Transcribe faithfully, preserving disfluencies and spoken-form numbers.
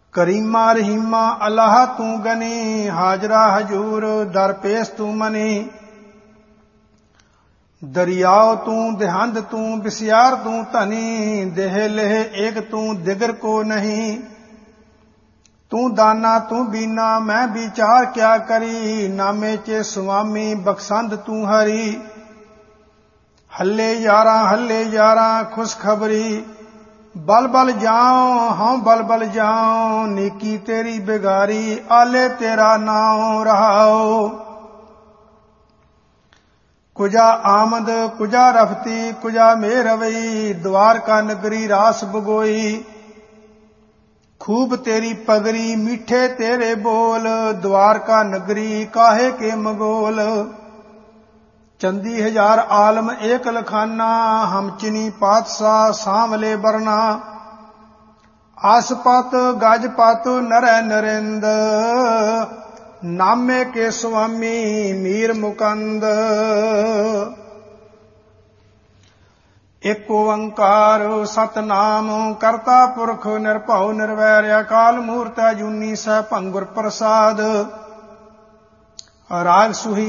करीमा रहीमा अल्लाह तू गनी, हाजरा हजूर दर पेश तू मनी। दरियाओ तू देहंद तू बिस्यार तू धनी, देह लेह एक तू दिगर को नहीं। तू दाना तू बीना मैं विचार क्या करी, नामे चे स्वामी बख्शंद तू हरी। हल्ले यारा हल्ले यारा खुशखबरी, बल बल जाओ हाँ बल बल जाओ। नेकी तेरी बिगारी आले तेरा नाम रहाओ। कुजा आमद कुजा रफती कुजा मेरवई, द्वारका नगरी रास बगोई। खूब तेरी पगरी मीठे तेरे बोल, द्वारका नगरी काहे के मगोल। चंदी हजार आलम एक लखाना, हम चिनी पातशाह सांवले बरना। आसपत गजपत नर नरेंद, नामे के स्वामी मीर मुकंद। एक ओंकार सतनाम करता पुरख, निरभउ निर्वैर अकाल मूर्त अजूनी सैभं गुर प्रसाद। राग सुही